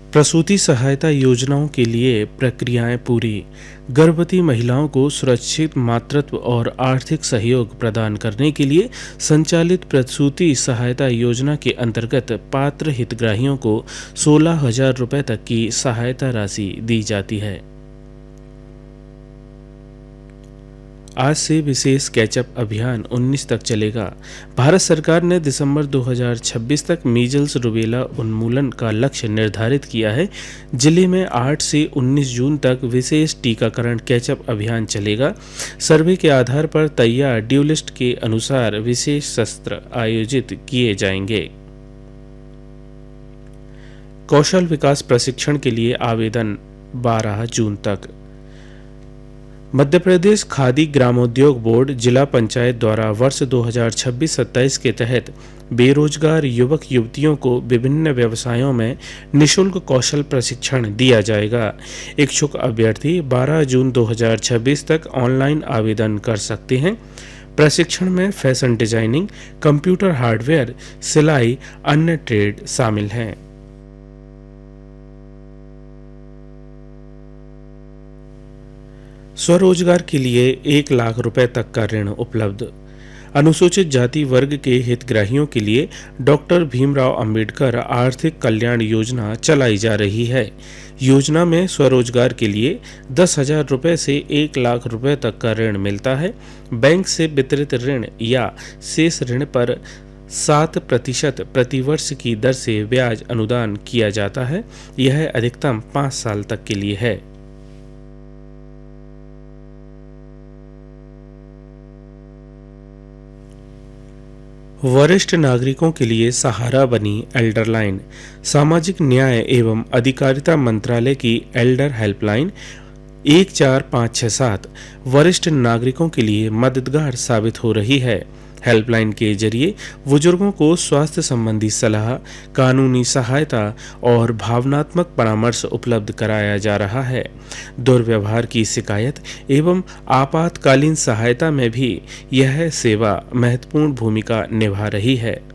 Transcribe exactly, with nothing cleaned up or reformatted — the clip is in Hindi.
प्रसूति सहायता योजनाओं के लिए प्रक्रियाएं पूरी। गर्भवती महिलाओं को सुरक्षित मातृत्व और आर्थिक सहयोग प्रदान करने के लिए संचालित प्रसूति सहायता योजना के अंतर्गत पात्र हितग्राहियों को सोलह हजार रुपये तक की सहायता राशि दी जाती है। आज से विशेष कैचअप अभियान उन्नीस तक चलेगा। भारत सरकार ने दिसंबर दो हज़ार छब्बीस तक मीजल्स रूबेला उन्मूलन का लक्ष्य निर्धारित किया है। जिले में आठ से उन्नीस जून तक विशेष टीकाकरण कैचअप अभियान चलेगा। सर्वे के आधार पर तैयार ड्यू लिस्ट के अनुसार विशेष सत्र आयोजित किए जाएंगे। कौशल विकास प्रशिक्षण के लिए आवेदन बारह जून तक। मध्य प्रदेश खादी ग्रामोद्योग बोर्ड जिला पंचायत द्वारा वर्ष दो हज़ार छब्बीस सत्ताईस के तहत बेरोजगार युवक युवतियों को विभिन्न व्यवसायों में निशुल्क कौशल प्रशिक्षण दिया जाएगा। इच्छुक अभ्यर्थी बारह जून दो हज़ार छब्बीस तक ऑनलाइन आवेदन कर सकते हैं। प्रशिक्षण में फैशन डिजाइनिंग, कंप्यूटर हार्डवेयर, सिलाई, अन्य ट्रेड शामिल हैं। स्वरोजगार के लिए एक लाख रुपए तक का ऋण उपलब्ध। अनुसूचित जाति वर्ग के हितग्राहियों के लिए डॉक्टर भीमराव अंबेडकर आर्थिक कल्याण योजना चलाई जा रही है। योजना में स्वरोजगार के लिए दस हजार रुपये से एक लाख रुपए तक का ऋण मिलता है। बैंक से वितरित ऋण या शेष ऋण पर सात प्रतिशत प्रतिवर्ष की दर से ब्याज अनुदान किया जाता है। यह अधिकतम पाँच साल तक के लिए है। वरिष्ठ नागरिकों के लिए सहारा बनी एल्डर लाइन। सामाजिक न्याय एवं अधिकारिता मंत्रालय की एल्डर हेल्पलाइन एक चार पाँच छः सात वरिष्ठ नागरिकों के लिए मददगार साबित हो रही है। हेल्पलाइन के जरिए बुजुर्गों को स्वास्थ्य संबंधी सलाह, कानूनी सहायता और भावनात्मक परामर्श उपलब्ध कराया जा रहा है। दुर्व्यवहार की शिकायत एवं आपातकालीन सहायता में भी यह सेवा महत्वपूर्ण भूमिका निभा रही है।